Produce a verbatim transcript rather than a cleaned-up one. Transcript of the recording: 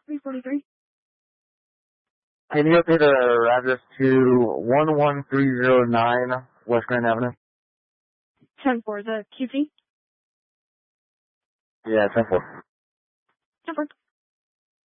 three forty-three. Can you update our address to one one three zero nine West Grand Avenue? ten four, the Q T? Yeah, ten four. ten four.